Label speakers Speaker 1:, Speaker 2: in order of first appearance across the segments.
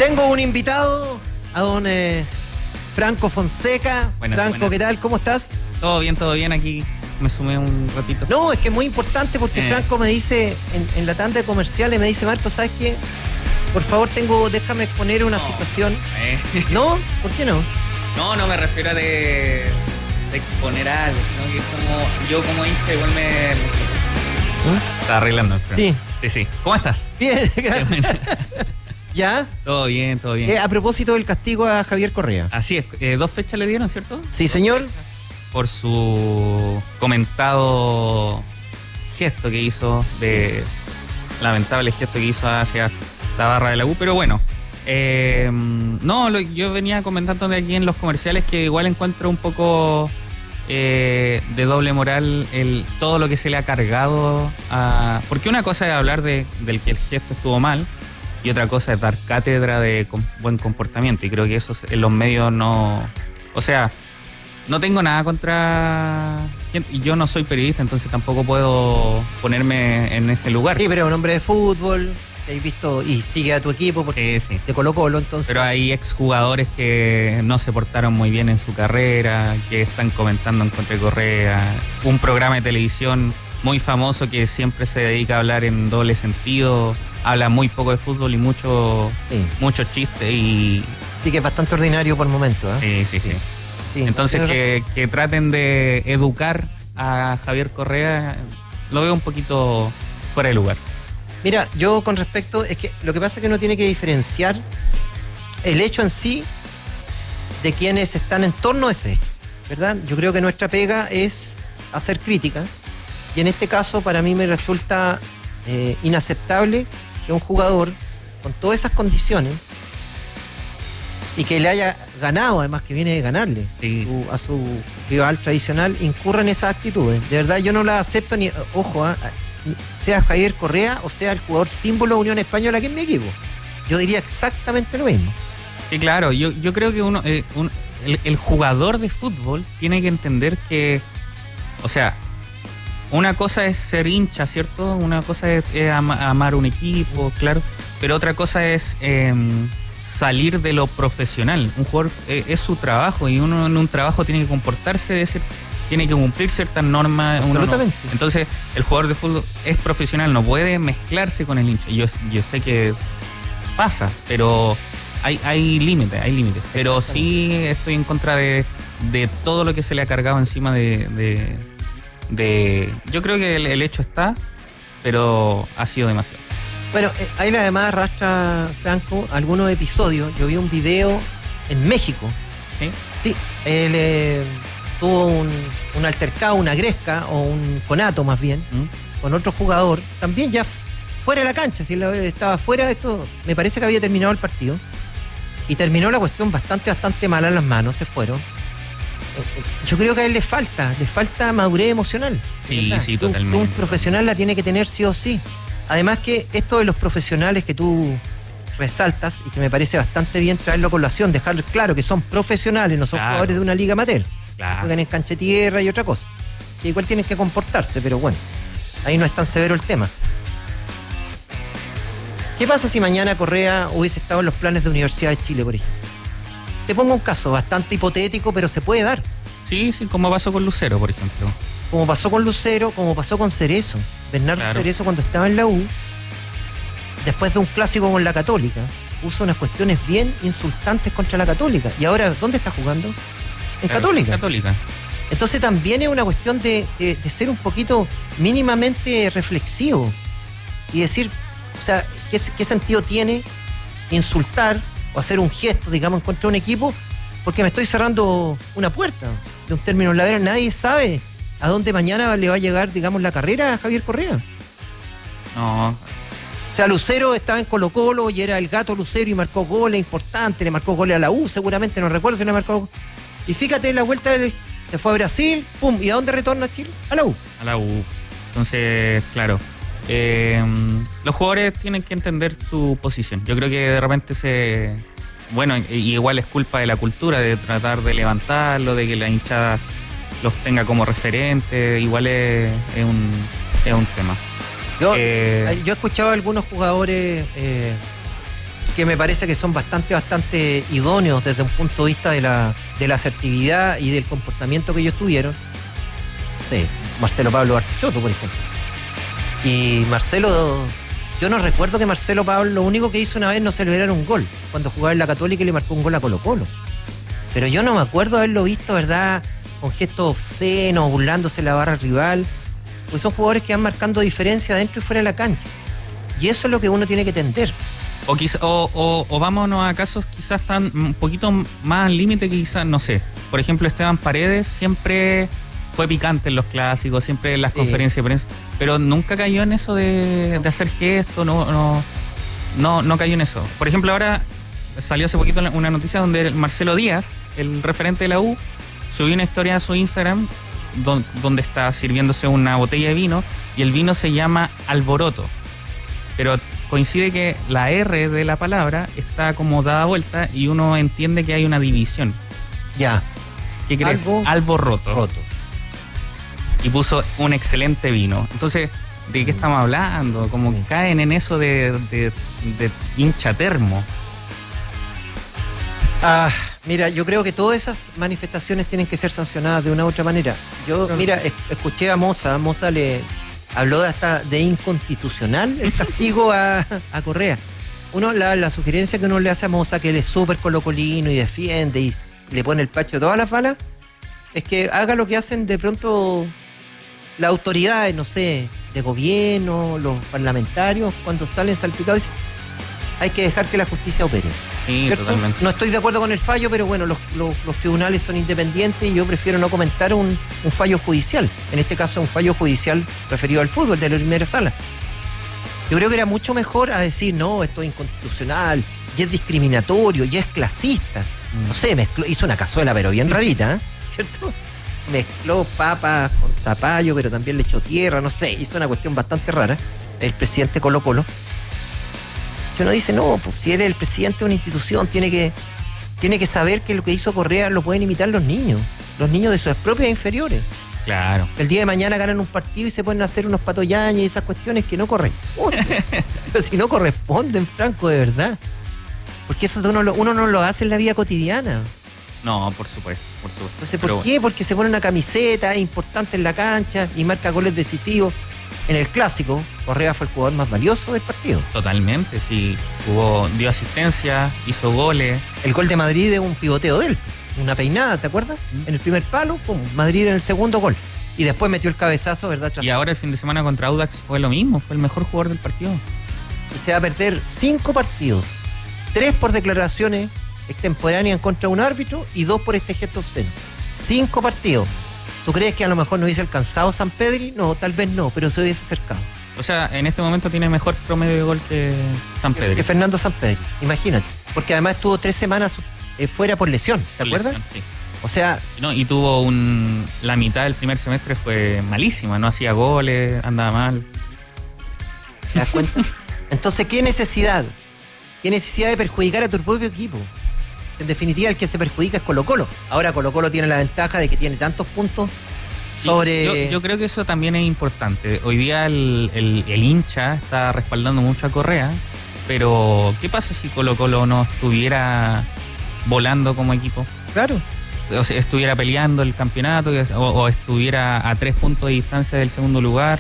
Speaker 1: Tengo un invitado, a don Franco Fonseca. Franco, ¿qué tal? ¿Cómo estás?
Speaker 2: Todo bien aquí. Me sumé un ratito.
Speaker 1: No, es que es muy importante porque Franco me dice, en la tanda de comerciales, me dice, Marco, ¿sabes qué? Por favor, déjame exponer una situación. ¿No? ¿Por qué no?
Speaker 2: No me refiero a de exponer algo, ¿no? Que es como, yo como hincha igual me Está arreglando. Sí. ¿Cómo estás?
Speaker 1: Bien, gracias. ¿Ya?
Speaker 2: Todo bien.
Speaker 1: A propósito del castigo a Javier Correa.
Speaker 2: Así es, 2 fechas le dieron, ¿cierto?
Speaker 1: Sí, señor.
Speaker 2: Por su comentado gesto que hizo, lamentable gesto que hizo hacia la barra de la U, pero bueno. Yo venía comentando de aquí en los comerciales que igual encuentro un poco de doble moral todo lo que se le ha cargado a... Porque una cosa es hablar del que el gesto estuvo mal y otra cosa es dar cátedra de buen comportamiento, y creo que eso en los medios no... O sea, no tengo nada contra gente, y yo no soy periodista, entonces tampoco puedo ponerme en ese lugar.
Speaker 1: Sí, pero un hombre de fútbol, te has visto y sigue a tu equipo porque
Speaker 2: sí.
Speaker 1: De Colo-Colo, entonces.
Speaker 2: Pero hay exjugadores que no se portaron muy bien en su carrera, que están comentando en contra de Correa. Un programa de televisión muy famoso que siempre se dedica a hablar en doble sentido, habla muy poco de fútbol y mucho chiste y...
Speaker 1: Sí, que es bastante ordinario por momentos, ¿eh?
Speaker 2: Sí. Entonces que traten de educar a Javier Correa, lo veo un poquito fuera de lugar.
Speaker 1: Mira, yo con respecto, es que lo que pasa es que uno tiene que diferenciar el hecho en sí de quienes están en torno a ese hecho, ¿verdad? Yo creo que nuestra pega es hacer crítica, y en este caso para mí me resulta inaceptable que un jugador con todas esas condiciones y que le haya ganado, además que viene de ganarle a su rival tradicional, incurra en esas actitudes. De verdad yo no las acepto, ni ojo, sea Javier Correa o sea el jugador símbolo de Unión Española, que es mi equipo. Yo diría exactamente lo mismo.
Speaker 2: Sí, claro, yo creo que el jugador de fútbol tiene que entender que, o sea, una cosa es ser hincha, ¿cierto? Una cosa es amar un equipo, claro, pero otra cosa es salir de lo profesional. Un jugador es su trabajo, y uno en un trabajo tiene que comportarse tiene que cumplir ciertas normas.
Speaker 1: Absolutamente.
Speaker 2: Entonces, el jugador de fútbol es profesional, no puede mezclarse con el hincha. Yo sé que pasa, pero hay límites. Pero sí estoy en contra de todo lo que se le ha cargado encima yo creo que el hecho está, pero ha sido demasiado.
Speaker 1: Bueno, ahí además arrastra, Franco, algunos episodios. Yo vi un video en México. Sí, él tuvo un altercado, una gresca, o un conato más bien, con otro jugador, también ya fuera de la cancha. Si él estaba fuera de esto, me parece que había terminado el partido, y terminó la cuestión bastante mala en las manos, se fueron. Yo creo que a él le falta madurez emocional.
Speaker 2: Sí, totalmente.
Speaker 1: Un profesional la tiene que tener sí o sí. Además que esto de los profesionales que tú resaltas, y que me parece bastante bien traerlo a colación, dejar claro que son profesionales, no son jugadores de una liga amateur.
Speaker 2: Claro.
Speaker 1: Juegan en cancha de tierra y otra cosa. Que igual tienen que comportarse, pero bueno, ahí no es tan severo el tema. ¿Qué pasa si mañana Correa hubiese estado en los planes de Universidad de Chile, por ejemplo? Te pongo un caso bastante hipotético, pero se puede dar.
Speaker 2: Sí, como pasó con Lucero, por ejemplo.
Speaker 1: Como pasó con Lucero, como pasó con Cerezo. Bernardo Cerezo, cuando estaba en la U, después de un clásico con la Católica, puso unas cuestiones bien insultantes contra la Católica. Y ahora, ¿dónde está jugando? En Católica. Entonces también es una cuestión de ser un poquito mínimamente reflexivo y decir, o sea, ¿qué sentido tiene insultar o hacer un gesto, digamos, contra un equipo? Porque me estoy cerrando una puerta de un término en la vera. Nadie sabe a dónde mañana le va a llegar, digamos, la carrera a Javier Correa.
Speaker 2: No.
Speaker 1: O sea, Lucero estaba en Colo-Colo y era el gato Lucero y marcó goles importantes, le marcó goles a la U, seguramente, no recuerdo si le marcó. Y fíjate, la vuelta se fue a Brasil, pum, ¿y a dónde retorna Chile? A la U.
Speaker 2: A la U. Entonces, claro, los jugadores tienen que entender su posición. Yo creo que de repente bueno, igual es culpa de la cultura, de tratar de levantarlo, de que la hinchada los tenga como referente, igual es un tema.
Speaker 1: Yo he escuchado a algunos jugadores que me parece que son bastante idóneos desde un punto de vista de la asertividad y del comportamiento que ellos tuvieron. Sí, Marcelo Pablo Bartichotto, por ejemplo. Y Marcelo, yo no recuerdo que Marcelo Pablo lo único que hizo una vez no celebrar un gol, cuando jugaba en la Católica y le marcó un gol a Colo-Colo. Pero yo no me acuerdo haberlo visto, ¿verdad?, con gestos obscenos, burlándose de la barra rival. Pues son jugadores que van marcando diferencia dentro y fuera de la cancha. Y eso es lo que uno tiene que entender.
Speaker 2: O vámonos a casos quizás tan un poquito más al límite que quizás, no sé. Por ejemplo, Esteban Paredes siempre fue picante en los clásicos, siempre en las conferencias de prensa, pero nunca cayó en eso de hacer gestos, no cayó en eso. Por ejemplo, ahora salió hace poquito una noticia donde Marcelo Díaz, el referente de la U, subió una historia a su Instagram donde está sirviéndose una botella de vino y el vino se llama Alboroto. Pero coincide que la R de la palabra está como dada vuelta y uno entiende que hay una división.
Speaker 1: Ya.
Speaker 2: ¿Qué crees? Alboroto. Y puso un excelente vino. Entonces, ¿de qué estamos hablando? Como que caen en eso de hincha termo.
Speaker 1: Mira, yo creo que todas esas manifestaciones tienen que ser sancionadas de una u otra manera. Yo, mira, escuché a Moza le habló de inconstitucional el castigo a Correa. La sugerencia que uno le hace a Moza, que él es súper colocolino y defiende y le pone el pacho de todas las balas, es que haga lo que hacen de pronto las autoridades, no sé, de gobierno, los parlamentarios, cuando salen salpicados, dicen, hay que dejar que la justicia opere.
Speaker 2: Sí,
Speaker 1: ¿cierto?
Speaker 2: Totalmente.
Speaker 1: No estoy de acuerdo con el fallo, pero bueno, los tribunales son independientes y yo prefiero no comentar un fallo judicial. En este caso, un fallo judicial referido al fútbol de la primera sala. Yo creo que era mucho mejor a decir, no, esto es inconstitucional, y es discriminatorio, y es clasista. No sé, hizo una cazuela, pero bien rarita, ¿cierto? Mezcló papas con zapallo, pero también le echó tierra, no sé, hizo una cuestión bastante rara. El presidente Colo-Colo. Que uno dice, no, pues si él es el presidente de una institución, tiene que saber que lo que hizo Correa lo pueden imitar los niños de sus propias inferiores.
Speaker 2: Claro.
Speaker 1: El día de mañana ganan un partido y se pueden hacer unos patoyañas y esas cuestiones que no corresponden. Pero si no corresponden, Franco, de verdad. Porque eso uno no lo hace en la vida cotidiana.
Speaker 2: No, por supuesto.
Speaker 1: Entonces, ¿por qué? Porque se pone una camiseta importante en la cancha y marca goles decisivos. En el clásico, Correa fue el jugador más valioso del partido.
Speaker 2: Totalmente, sí. Dio asistencia, hizo goles.
Speaker 1: El gol de Madrid es un pivoteo de él. Una peinada, ¿te acuerdas? En el primer palo, pum, Madrid en el segundo gol. Y después metió el cabezazo, ¿verdad?
Speaker 2: Y ahora el fin de semana contra Audax fue lo mismo, fue el mejor jugador del partido.
Speaker 1: Y se va a perder 5 partidos. 3 por declaraciones extemporáneas en contra de un árbitro y 2 por este gesto obsceno. 5 partidos. ¿Tú crees que a lo mejor no hubiese alcanzado San Pedri? No, tal vez no, pero se hubiese acercado.
Speaker 2: O sea, en este momento tiene mejor promedio de gol que San Pedri.
Speaker 1: Que Fernando San Pedri, imagínate. Porque además estuvo 3 semanas fuera por lesión, ¿te acuerdas?
Speaker 2: Sí.
Speaker 1: O sea...
Speaker 2: No, y tuvo la mitad del primer semestre fue malísima, no hacía goles, andaba mal.
Speaker 1: ¿Te das cuenta? Entonces, ¿qué necesidad? ¿Qué necesidad de perjudicar a tu propio equipo? En definitiva, el que se perjudica es Colo-Colo. Ahora Colo-Colo tiene la ventaja de que tiene tantos puntos sobre...
Speaker 2: Yo creo que eso también es importante. Hoy día el hincha está respaldando mucho a Correa, pero ¿qué pasa si Colo-Colo no estuviera volando como equipo?
Speaker 1: Claro.
Speaker 2: O sea, estuviera peleando el campeonato o estuviera a 3 puntos de distancia del segundo lugar.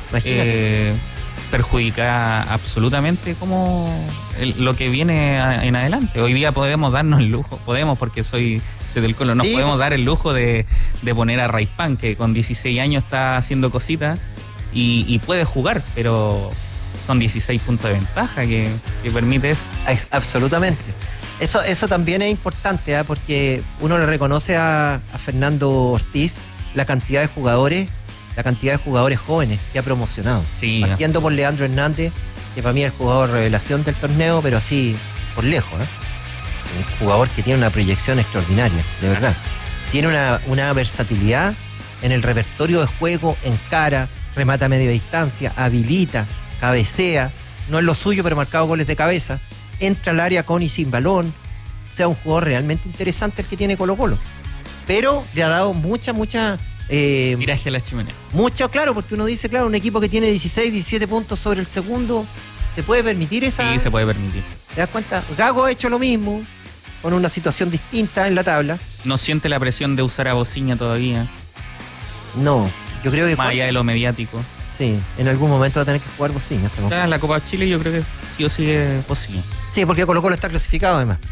Speaker 2: Perjudica absolutamente como lo que viene en adelante. Hoy día podemos darnos el lujo, porque soy del Colo, nos podemos dar el lujo de poner a Raipán, que con 16 años está haciendo cositas y puede jugar, pero son 16 puntos de ventaja que permite eso.
Speaker 1: Absolutamente. Eso también es importante, porque uno le reconoce a Fernando Ortiz la cantidad de jugadores jóvenes que ha promocionado.
Speaker 2: Sí,
Speaker 1: partiendo por Leandro Hernández, que para mí es el jugador revelación del torneo, pero así por lejos. Es un jugador que tiene una proyección extraordinaria, de verdad. Tiene una versatilidad en el repertorio de juego, encara, remata a media distancia, habilita, cabecea. No es lo suyo, pero marcado goles de cabeza. Entra al área con y sin balón. O sea, un jugador realmente interesante el que tiene Colo-Colo. Pero le ha dado mucha
Speaker 2: miraje a la chimenea.
Speaker 1: Mucho, claro, porque uno dice, un equipo que tiene 16, 17 puntos sobre el segundo, ¿se puede permitir esa?
Speaker 2: Sí, se puede permitir.
Speaker 1: ¿Te das cuenta? Gago ha hecho lo mismo, con una situación distinta en la tabla.
Speaker 2: No siente la presión de usar a Bociña todavía,
Speaker 1: No, yo creo que
Speaker 2: más allá de lo mediático.
Speaker 1: sí, en algún momento va a tener que jugar Bociña.
Speaker 2: Ya en la Copa Chile yo creo que sí o sí es Bociña.
Speaker 1: Sí, porque Colo-Colo está clasificado además.